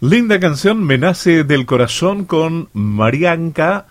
Linda canción, Me nace del corazón con Marianca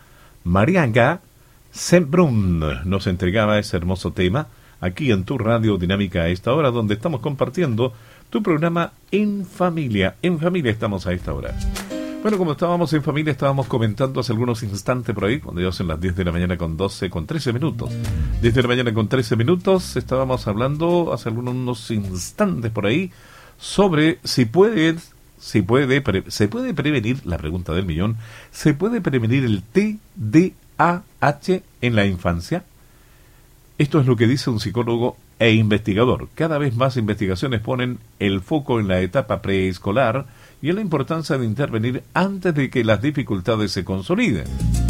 Sembrún. Nos entregaba ese hermoso tema aquí en tu radio dinámica a esta hora, donde estamos compartiendo tu programa En Familia. En Familia estamos a esta hora. Bueno, como estábamos en familia, estábamos comentando hace algunos instantes por ahí, cuando ya son las 10 de la mañana con 13 minutos. 10 de la mañana con 13 minutos, estábamos hablando hace algunos instantes por ahí sobre se puede prevenir, la pregunta del millón, ¿se puede prevenir el TDAH en la infancia? Esto es lo que dice un psicólogo e investigador. Cada vez más investigaciones ponen el foco en la etapa preescolar y en la importancia de intervenir antes de que las dificultades se consoliden.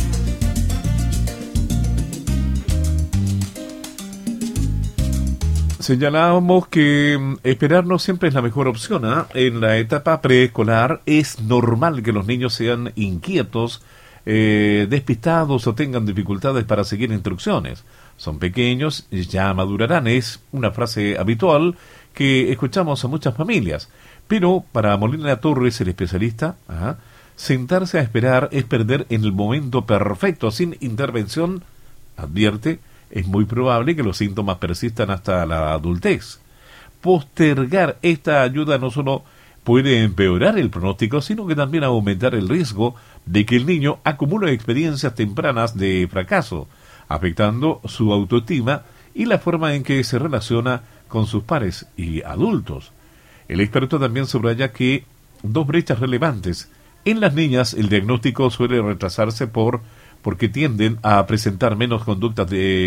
Señalábamos que esperar no siempre es la mejor opción, ¿eh? En la etapa preescolar es normal que los niños sean inquietos, despistados o tengan dificultades para seguir instrucciones. Son pequeños, ya madurarán, es una frase habitual que escuchamos a muchas familias. Pero para Molina Torres, el especialista, sentarse a esperar es perder en el momento perfecto. Sin intervención, advierte, es muy probable que los síntomas persistan hasta la adultez. Postergar esta ayuda no solo puede empeorar el pronóstico, sino que también aumentar el riesgo de que el niño acumule experiencias tempranas de fracaso, afectando su autoestima y la forma en que se relaciona con sus pares y adultos. El experto también subraya que dos brechas relevantes. En las niñas, el diagnóstico suele retrasarse porque tienden a presentar menos conductas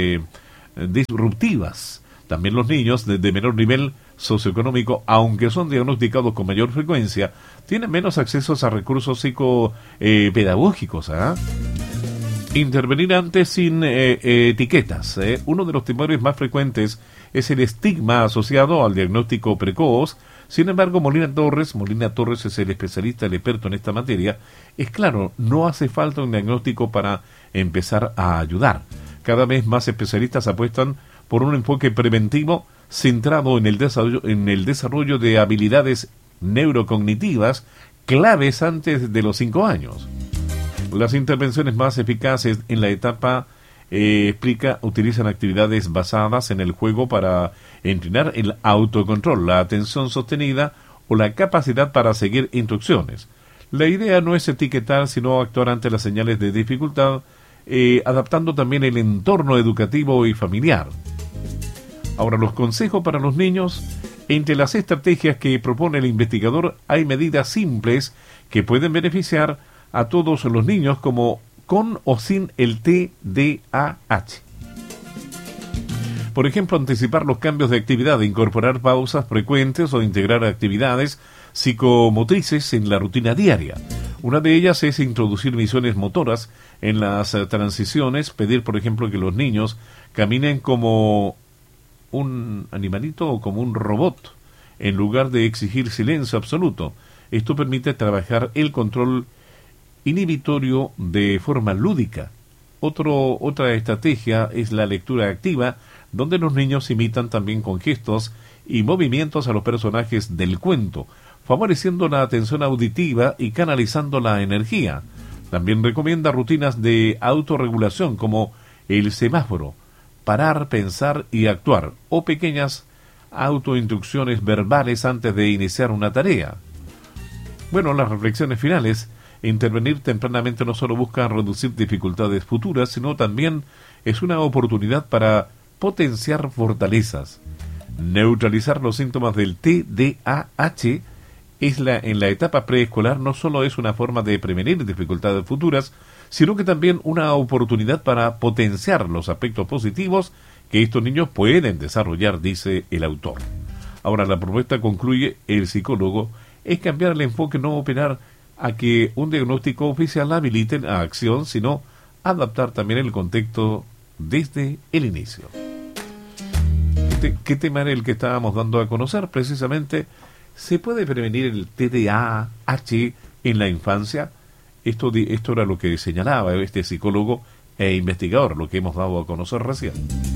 disruptivas. También los niños de menor nivel socioeconómico, aunque son diagnosticados con mayor frecuencia, tienen menos accesos a recursos psicopedagógicos. Intervenir antes sin etiquetas. Uno de los temores más frecuentes es el estigma asociado al diagnóstico precoz. Sin embargo, Molina Torres es el especialista, el experto en esta materia. Es claro, no hace falta un diagnóstico para empezar a ayudar. Cada vez más especialistas apuestan por un enfoque preventivo centrado en el desarrollo de habilidades neurocognitivas claves antes de los 5 años. Las intervenciones más eficaces en la etapa utilizan actividades basadas en el juego para entrenar el autocontrol, la atención sostenida o la capacidad para seguir instrucciones. La idea no es etiquetar, sino actuar ante las señales de dificultad, adaptando también el entorno educativo y familiar. Ahora, los consejos para los niños. Entre las estrategias que propone el investigador hay medidas simples que pueden beneficiar a todos los niños, como con o sin el TDAH. Por ejemplo, anticipar los cambios de actividad, incorporar pausas frecuentes o integrar actividades psicomotrices en la rutina diaria. Una de ellas es introducir misiones motoras en las transiciones, pedir, por ejemplo, que los niños caminen como un animalito o como un robot, en lugar de exigir silencio absoluto. Esto permite trabajar el control inhibitorio de forma lúdica. Otra estrategia es la lectura activa, donde los niños imitan también con gestos y movimientos a los personajes del cuento, favoreciendo la atención auditiva y canalizando la energía. También recomienda rutinas de autorregulación como el semáforo, parar, pensar y actuar, o pequeñas autoinstrucciones verbales antes de iniciar una tarea. Bueno, las reflexiones finales. Intervenir tempranamente no solo busca reducir dificultades futuras, sino también es una oportunidad para potenciar fortalezas. Neutralizar los síntomas del TDAH en la etapa preescolar no solo es una forma de prevenir dificultades futuras, sino que también una oportunidad para potenciar los aspectos positivos que estos niños pueden desarrollar, dice el autor. Ahora, la propuesta, concluye el psicólogo, es cambiar el enfoque, no operar a que un diagnóstico oficial habilite la acción, sino adaptar también el contexto desde el inicio. ¿Qué tema era el que estábamos dando a conocer? Precisamente, ¿se puede prevenir el TDAH en la infancia? Esto era lo que señalaba este psicólogo e investigador, lo que hemos dado a conocer recién.